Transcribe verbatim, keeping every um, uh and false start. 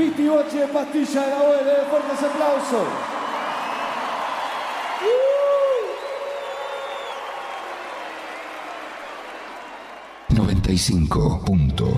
Piti Bochi de Pastilla de la Abuela, fuertes aplausos. noventa y cinco punto